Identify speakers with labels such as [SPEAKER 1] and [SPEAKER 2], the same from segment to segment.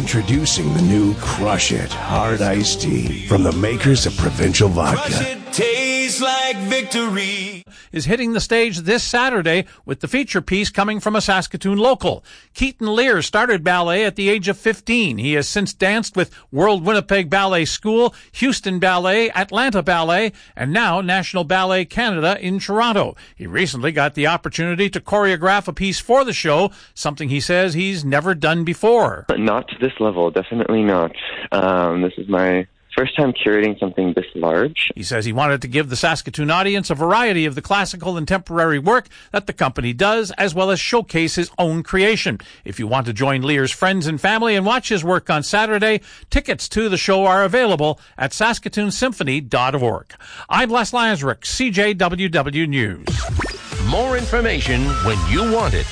[SPEAKER 1] Introducing the new Crush It Hard Iced Tea from the makers of Provincial Vodka.
[SPEAKER 2] Crush it, tastes like victory.
[SPEAKER 3] Is hitting the stage this Saturday with the feature piece coming from a Saskatoon local. Keaton Lear started ballet at the age of 15. He has since danced with World Winnipeg Ballet School, Houston Ballet, Atlanta Ballet, and now National Ballet Canada in Toronto. He recently got the opportunity to choreograph a piece for the show, something he says he's never done before.
[SPEAKER 4] Not to this level, definitely not. This is my first time curating something this large.
[SPEAKER 3] He says he wanted to give the Saskatoon audience a variety of the classical and temporary work that the company does, as well as showcase his own creation. If you want to join Lear's friends and family and watch his work on Saturday, tickets to the show are available at saskatoonsymphony.org. I'm Les Lansrick, CJWW News.
[SPEAKER 5] More information when you want it.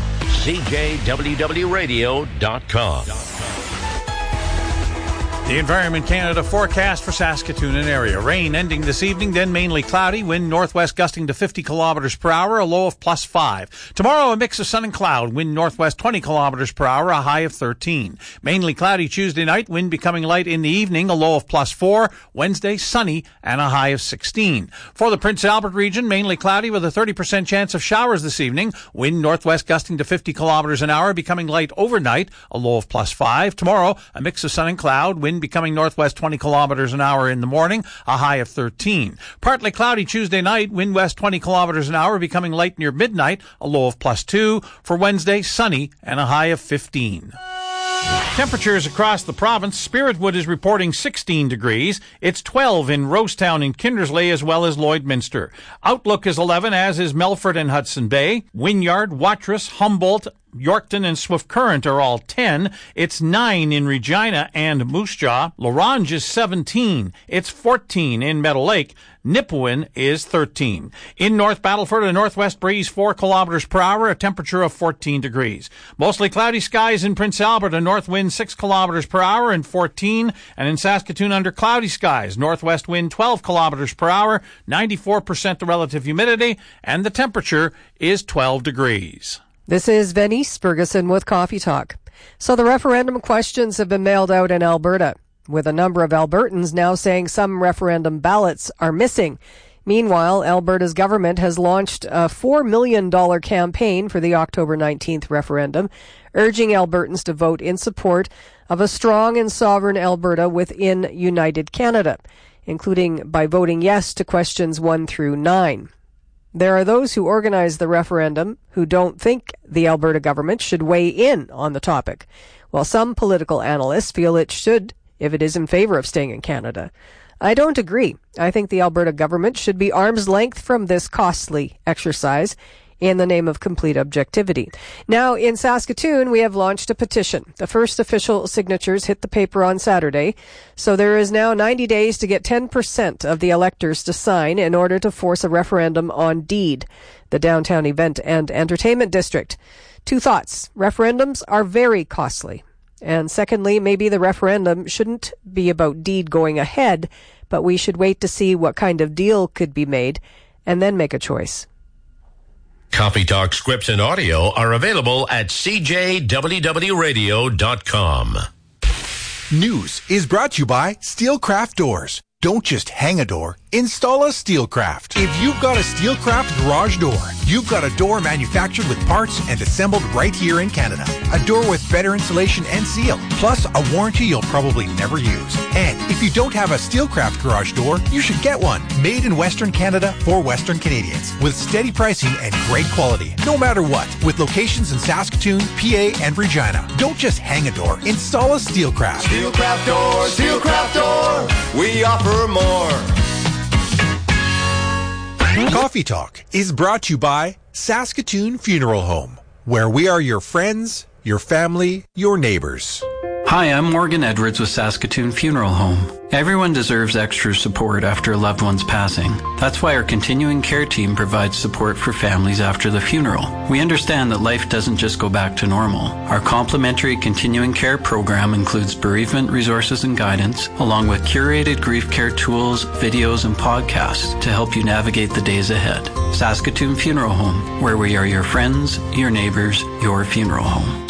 [SPEAKER 5] CJWWRadio.com.
[SPEAKER 3] The Environment Canada forecast for Saskatoon and area. Rain ending this evening, then mainly cloudy. Wind northwest gusting to 50 kilometers per hour, a low of +5. Tomorrow, a mix of sun and cloud. Wind northwest 20 kilometers per hour, a high of 13. Mainly cloudy Tuesday night. Wind becoming light in the evening, a low of +4. Wednesday, sunny and a high of 16. For the Prince Albert region, mainly cloudy with a 30% chance of showers this evening. Wind northwest gusting to 50 kilometers an hour, becoming light overnight, a low of +5. Tomorrow, a mix of sun and cloud. Wind becoming northwest 20 kilometers an hour in the morning, a high of 13. Partly cloudy Tuesday night, wind west 20 kilometers an hour, becoming light near midnight, a low of +2. For Wednesday, sunny and a high of 15. Temperatures across the province. Spiritwood is reporting 16 degrees. It's 12 in Rosetown and Kindersley, as well as Lloydminster. Outlook is 11, as is Melfort and Hudson Bay. Wynyard, Watrous, Humboldt, Yorkton and Swift Current are all 10. It's 9 in Regina and Moose Jaw. Lorange is 17. It's 14 in Meadow Lake. Nipawin is 13. In North Battleford, a northwest breeze 4 kilometers per hour, a temperature of 14 degrees. Mostly cloudy skies in Prince Albert, a north wind 6 kilometers per hour and 14. And in Saskatoon, under cloudy skies, northwest wind 12 kilometers per hour, 94% the relative humidity, and the temperature is 12 degrees.
[SPEAKER 6] This is Venice Ferguson with Coffee Talk. So the referendum questions have been mailed out in Alberta, with a number of Albertans now saying some referendum ballots are missing. Meanwhile, Alberta's government has launched a $4 million campaign for the October 19th referendum, urging Albertans to vote in support of a strong and sovereign Alberta within United Canada, including by voting yes to questions 1 through 9. There are those who organize the referendum who don't think the Alberta government should weigh in on the topic, while some political analysts feel it should if it is in favor of staying in Canada. I don't agree. I think the Alberta government should be arm's length from this costly exercise in the name of complete objectivity. Now, in Saskatoon, we have launched a petition. The first official signatures hit the paper on Saturday, so there is now 90 days to get 10% of the electors to sign in order to force a referendum on Deed, the downtown event and entertainment district. 2 thoughts. Referendums are very costly. And secondly, maybe the referendum shouldn't be about Deed going ahead, but we should wait to see what kind of deal could be made and then make a choice.
[SPEAKER 5] Coffee Talk scripts and audio are available at CJWWRadio.com.
[SPEAKER 7] News is brought to you by Steelcraft Doors. Don't just hang a door, install a Steelcraft. If you've got a Steelcraft garage door, you've got a door manufactured with parts and assembled right here in Canada. A door with better insulation and seal, plus a warranty you'll probably never use. And if you don't have a Steelcraft garage door, you should get one. Made in Western Canada for Western Canadians, with steady pricing and great quality, no matter what. With locations in Saskatoon, PA, and Regina. Don't just hang a door, install a Steelcraft.
[SPEAKER 2] Steelcraft Door, Steelcraft Door, we offer more.
[SPEAKER 7] Coffee Talk is brought to you by Saskatoon Funeral Home, where we are your friends, your family, your neighbors.
[SPEAKER 8] Hi, I'm Morgan Edwards with Saskatoon Funeral Home. Everyone deserves extra support after a loved one's passing. That's why our continuing care team provides support for families after the funeral. We understand that life doesn't just go back to normal. Our complimentary continuing care program includes bereavement resources and guidance, along with curated grief care tools, videos, and podcasts to help you navigate the days ahead. Saskatoon Funeral Home, where we are your friends, your neighbors, your funeral home.